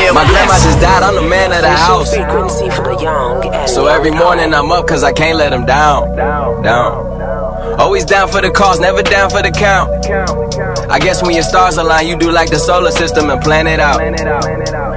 My grandma just died, I'm the man of the house. So every morning I'm up cause I can't let him down. Always down for the cause, never down for the count. I guess when your stars align, you do like the solar system and plan it out.